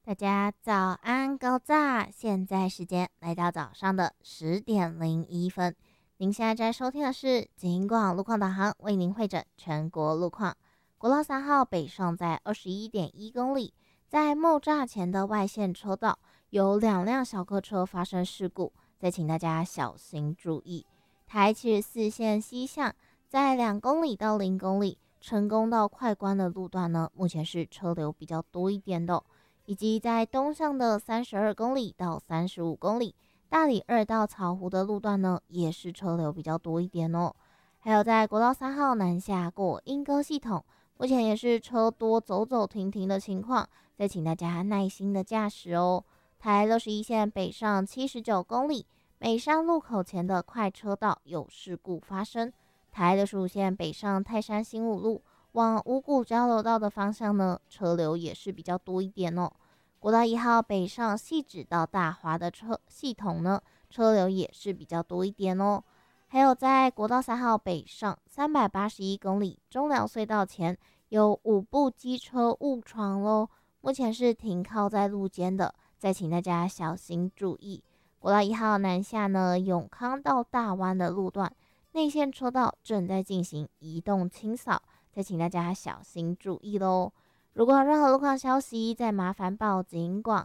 大家早安，高炸！现在时间来到早上的10:01。您现在在收听的是警广路况导航，为您会诊全国路况。国道3号北上在21.1公里，在木栅前的外线车道有2辆小客车发生事故，再请大家小心注意。台74线西向在2公里到0公里，成功到快关的路段呢，目前是车流比较多一点的以及在东向的32公里到35公里，大理2到草湖的路段呢，也是车流比较多一点哦。还有在国道3号南下过莺歌系统，目前也是车多走走停停的情况，再请大家耐心的驾驶哦。台61线北上79公里，美山路口前的快车道有事故发生。台65线北上泰山新五路往五股交流道的方向呢，车流也是比较多一点哦。国道1号北上汐止到大华的车系统呢，车流也是比较多一点哦。还有在国道3号北上381公里中寮隧道前有5部机车误闯咯，目前是停靠在路肩的，再请大家小心注意。国道1号南下呢，永康到大湾的路段内线车道正在进行移动清扫，再请大家小心注意咯。如果有任何路况消息，再麻烦报警广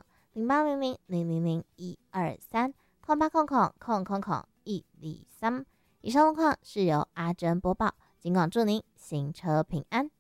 08000001230800000123。以上路况是由阿珍播报，警广祝您行车平安。